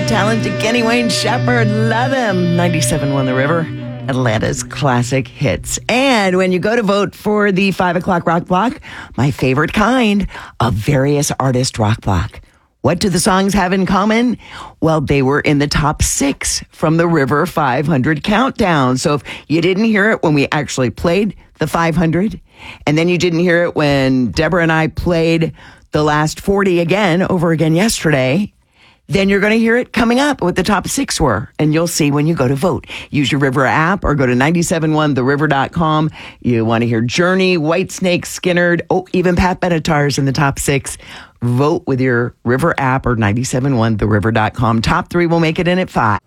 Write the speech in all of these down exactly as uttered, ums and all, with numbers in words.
talented Kenny Wayne Shepherd. Love him. ninety-seven point one The River, Atlanta's classic hits. And when you go to vote for the five o'clock rock block, my favorite kind, a various artist rock block. What do the songs have in common? Well, they were in the top six from the River five hundred countdown. So if you didn't hear it when we actually played the five hundred, and then you didn't hear it when Deborah and I played the last forty again, over again yesterday, then you're going to hear it coming up what the top six were. And you'll see when you go to vote. Use your River app or go to nine seven one the river dot com. You want to hear Journey, Whitesnake, Skynyrd, oh, even Pat Benatar's in the top six. Vote with your River app or nine seven one the river dot com. Top three will make it in at five.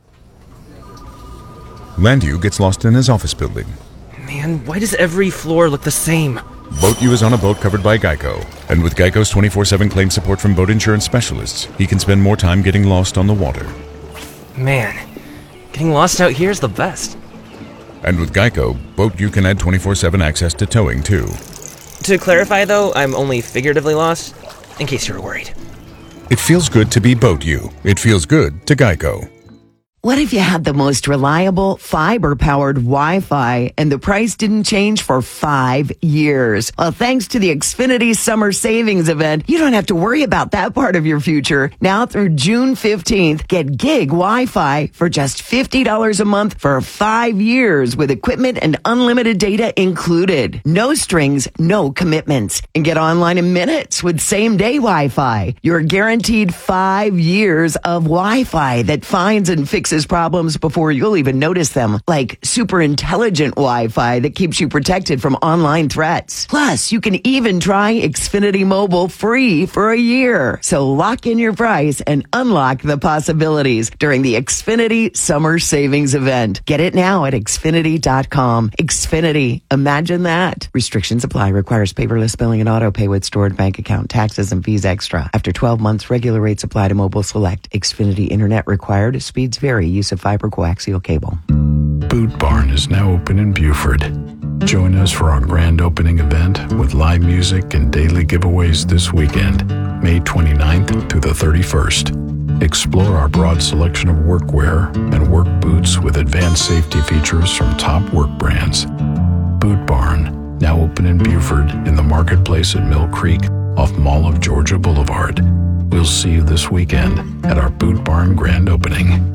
Landu gets lost in his office building. Man, why does every floor look the same? Boat U is on a boat covered by Geico. And with Geico's twenty-four seven claim support from boat insurance specialists, he can spend more time getting lost on the water. Man, getting lost out here is the best. And with Geico, Boat U can add twenty-four seven access to towing, too. To clarify, though, I'm only figuratively lost, in case you were worried. It feels good to be Boat U. It feels good to Geico. What if you had the most reliable fiber-powered Wi-Fi and the price didn't change for five years? Well, thanks to the Xfinity Summer Savings Event, you don't have to worry about that part of your future. Now through June fifteenth, get gig Wi-Fi for just fifty dollars a month for five years with equipment and unlimited data included. No strings, no commitments. And get online in minutes with same-day Wi-Fi. You're guaranteed five years of Wi-Fi that finds and fixes problems before you'll even notice them, like super intelligent Wi-Fi that keeps you protected from online threats. Plus, you can even try Xfinity Mobile free for a year. So lock in your price and unlock the possibilities during the Xfinity Summer Savings Event. Get it now at Xfinity dot com. Xfinity, imagine that. Restrictions apply. Requires paperless billing and auto pay with stored bank account, taxes, and fees extra. After twelve months, regular rates apply to mobile select. Xfinity Internet required. Speeds vary. Use of fiber coaxial cable. Boot Barn is now open in Buford. Join us for our grand opening event with live music and daily giveaways this weekend, May twenty-ninth through the thirty-first. Explore our broad selection of workwear and work boots with advanced safety features from top work brands. Boot Barn, now open in Buford in the marketplace at Mill Creek off Mall of Georgia Boulevard. We'll see you this weekend at our Boot Barn grand opening.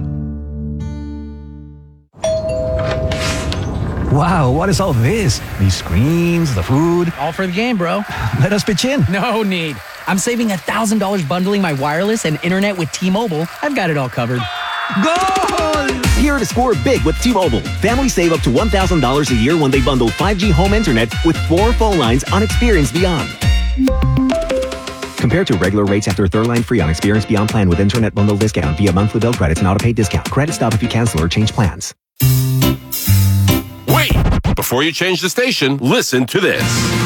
Wow, what is all this? These screens, the food. All for the game, bro. Let us pitch in. No need. I'm saving one thousand dollars bundling my wireless and internet with T-Mobile. I've got it all covered. Goal! Here to score big with T-Mobile. Families save up to one thousand dollars a year when they bundle five G home internet with four phone lines on Experience Beyond. Compared to regular rates after third line free on Experience Beyond plan with internet bundle discount via monthly bill credits and auto-pay discount. Credit stop if you cancel or change plans. Wait! Before you change the station, listen to this.